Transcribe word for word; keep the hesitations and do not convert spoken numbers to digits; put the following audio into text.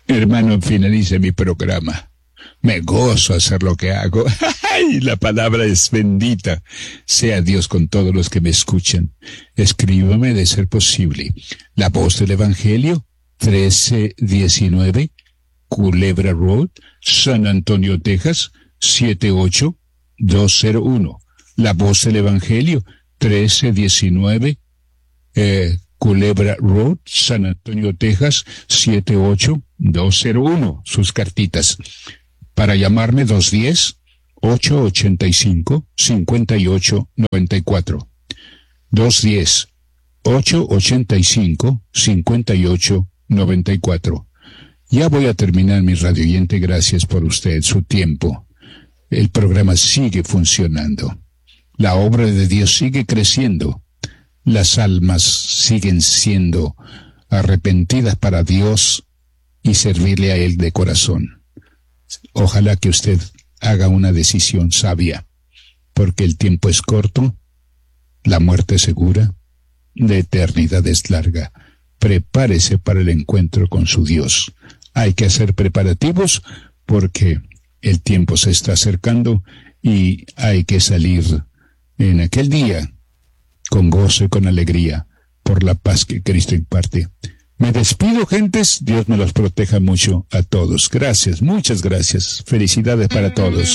Hermano, finalice mi programa. Me gozo hacer lo que hago. ¡Ay! La palabra es bendita. Sea Dios con todos los que me escuchan. Escríbame de ser posible. La Voz del Evangelio, trece diecinueve, Culebra Road, San Antonio, Texas, siete ocho dos cero uno. La Voz del Evangelio, trece diecinueve, eh, Culebra Road, San Antonio, Texas, siete ocho dos cero uno. Sus cartitas. Para llamarme dos uno cero, ocho ocho cinco, cinco ocho nueve cuatro. dos uno cero, ocho ocho cinco, cinco ocho nueve cuatro. Ya voy a terminar mi radio oyente. Gracias por usted, su tiempo. El programa sigue funcionando. La obra de Dios sigue creciendo. Las almas siguen siendo arrepentidas para Dios y servirle a Él de corazón. Ojalá que usted haga una decisión sabia, porque el tiempo es corto, la muerte es segura, la eternidad es larga. Prepárese para el encuentro con su Dios. Hay que hacer preparativos porque el tiempo se está acercando y hay que salir en aquel día con gozo y con alegría por la paz que Cristo imparte. Me despido, gentes. Dios me los proteja mucho a todos. Gracias, muchas gracias. Felicidades para todos.